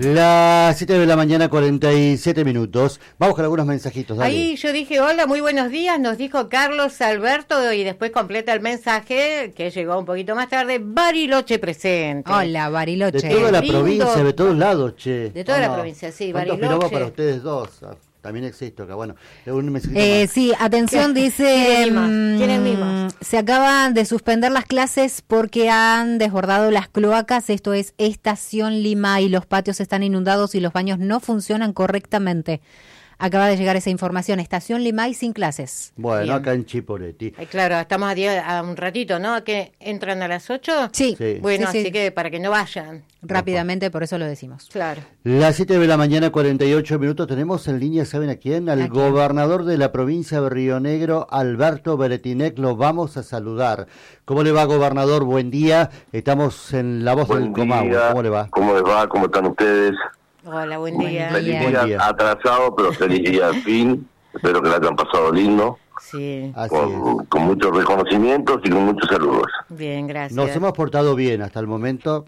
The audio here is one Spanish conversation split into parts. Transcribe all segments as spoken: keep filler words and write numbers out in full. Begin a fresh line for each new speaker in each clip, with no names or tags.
Las siete de la mañana, cuarenta y siete minutos. Vamos con algunos mensajitos, dale.
Ahí yo dije, hola, muy buenos días, nos dijo Carlos Alberto, y después completa el mensaje, que llegó un poquito más tarde, Bariloche presente.
Hola, Bariloche.
De toda la
Lindo.
provincia, de todos lados, che.
De toda
¿O
la
no?
provincia, sí,
¿Cuántos
Bariloche?
piromos para ustedes dos? Ah, también existo acá, bueno. Un mensajito
Eh,
más.
sí, atención, dice,
¿Tienen mimas?
mm,
¿Tienen mimas?
se acaban de suspender las clases porque han desbordado las cloacas, esto es Estación Lima, y los patios están inundados y los baños no funcionan correctamente. Acaba de llegar esa información, Estación Lima y sin clases.
Bueno,
Bien.
acá en Chipoleti.
Eh, claro, estamos a, día, a un ratito, ¿no? Que entran a las ocho.
Sí,
Sí.
Bueno,
sí, sí.
así que para que no vayan.
Rápidamente, por eso lo decimos.
Claro.
Las siete de la mañana, cuarenta y ocho minutos. Tenemos en línea, ¿saben a quién? Al
¿A quién?
gobernador de la provincia de Río Negro, Alberto Beretinec. Lo vamos a saludar. ¿Cómo le va, gobernador? Buen día. Estamos en La Voz del
Buen
Comahue.
día.
¿Cómo le va?
¿Cómo les va? ¿Cómo están ustedes?
Hola, buen
Buen
día.
día.
Feliz
Buen
día,
día.
atrasado, pero feliz día al fin. Espero que la hayan pasado lindo,
Sí,
Así
con,
es.
con muchos reconocimientos y con muchos saludos.
bien, gracias.
Nos hemos portado bien hasta el momento.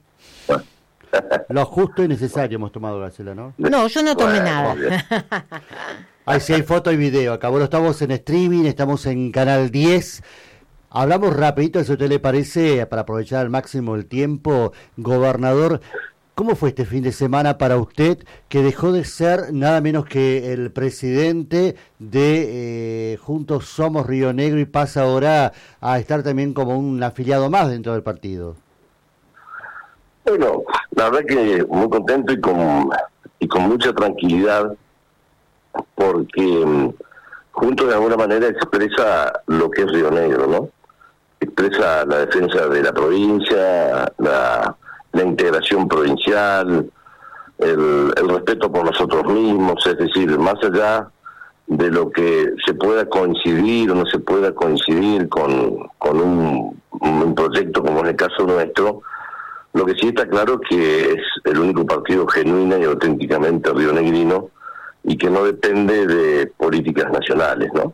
Lo justo y necesario hemos tomado, Graciela, ¿no?
No, yo no tomé
Bueno,
nada.
bien.
Ahí sí hay foto y video. Acá, bueno, estamos en streaming, estamos en Canal diez. Hablamos rapidito, si a usted le parece, para aprovechar al máximo el tiempo. Gobernador, ¿cómo fue este fin de semana para usted, que dejó de ser nada menos que el presidente de eh, Juntos Somos Río Negro y pasa ahora a estar también como un afiliado más dentro del partido?
Bueno, la verdad que muy contento y con, y con mucha tranquilidad, porque mm, junto de alguna manera expresa lo que es Río Negro, ¿no? Expresa la defensa de la provincia, la, la integración provincial, el, el respeto por nosotros mismos, es decir, más allá de lo que se pueda coincidir o no se pueda coincidir con, con un, un proyecto como en el caso nuestro, lo que sí está claro es que es el único partido genuino y auténticamente rionegrino y que no depende de políticas nacionales, ¿no?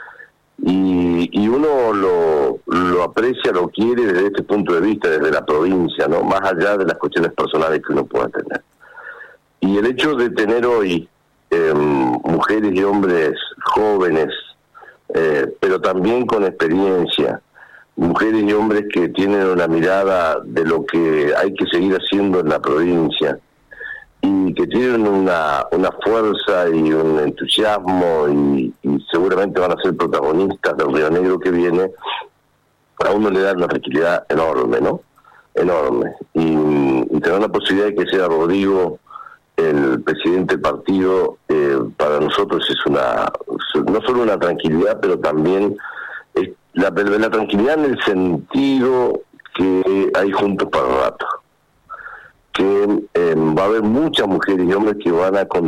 Y, y uno lo, lo aprecia, lo quiere desde este punto de vista, desde la provincia, ¿no? Más allá de las cuestiones personales que uno pueda tener. Y el hecho de tener hoy eh, mujeres y hombres jóvenes, eh, pero también con experiencia, mujeres y hombres que tienen una mirada de lo que hay que seguir haciendo en la provincia y que tienen una, una fuerza y un entusiasmo y, y seguramente van a ser protagonistas del Río Negro que viene, a uno le da una tranquilidad enorme, ¿no? Enorme. Y, y tener la posibilidad de que sea Rodrigo el presidente del partido, eh, para nosotros es una, no solo una tranquilidad, pero también es la, la tranquilidad en el sentido que hay juntos para el rato, que eh, va a haber muchas mujeres y hombres que van a